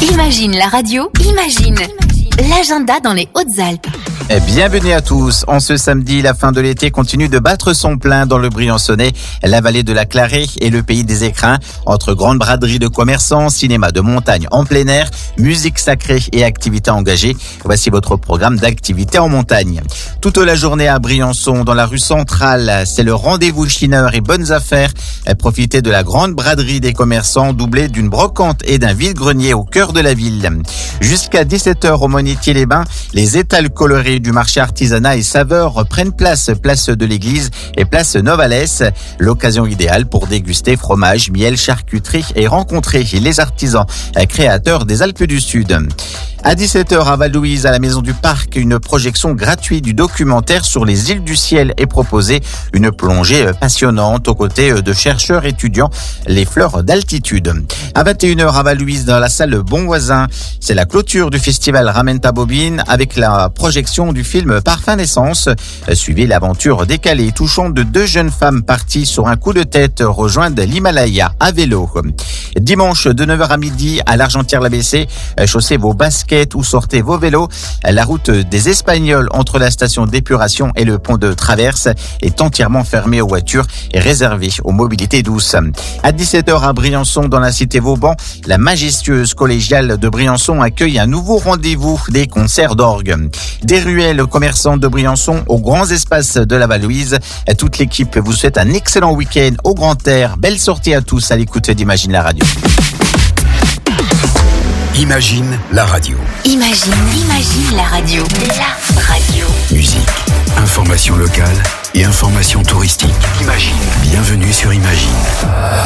Imagine la radio, imagine l'agenda dans les Hautes-Alpes. Bienvenue à tous. En ce samedi, la fin de l'été continue de battre son plein dans le Briançonnais, la vallée de la Clarée et le pays des écrins. Entre grandes braderies de commerçants, cinéma de montagne en plein air, musique sacrée et activités engagées, voici votre programme d'activités en montagne. Toute la journée à Briançon, dans la rue centrale, c'est le rendez-vous chineur et bonnes affaires. Profitez de la grande braderie des commerçants, doublée d'une brocante et d'un vide-grenier au cœur de la ville. Jusqu'à 17h au Monetier-les-Bains, les étals colorés du marché artisanat et saveurs prennent place de l'église et place Novales. L'occasion idéale pour déguster fromage, miel, charcuterie et rencontrer les artisans créateurs des Alpes du Sud. À 17h à Val-Louise, à la Maison du Parc, une projection gratuite du documentaire sur les îles du ciel est proposée. Une plongée passionnante aux côtés de chercheurs étudiants les fleurs d'altitude. À 21h à Val-Louise, dans la salle Bon Voisin, c'est la clôture du festival Ramène ta bobine avec la projection du film Parfum d'essence. Suivez l'aventure décalée et touchante de deux jeunes femmes parties sur un coup de tête rejoindre l'Himalaya à vélo. Dimanche de 9h à midi à l'Argentière-la-Bessée, chaussez vos baskets ou sortez vos vélos. La route des Espagnols entre la station d'épuration et le pont de Traverse est entièrement fermée aux voitures et réservée aux mobilités douces. À 17h à Briançon, dans la cité Vauban, la majestueuse collégiale de Briançon accueille un nouveau rendez-vous des concerts d'orgue. Des ruelles commerçantes de Briançon aux grands espaces de la Val-Louise. Toute l'équipe vous souhaite un excellent week-end au grand air. Belle sortie à tous à l'écoute d'Imagine la radio. Imagine la radio. Imagine la radio. La radio. Musique, information locale et information touristique. Imagine. Bienvenue sur Imagine.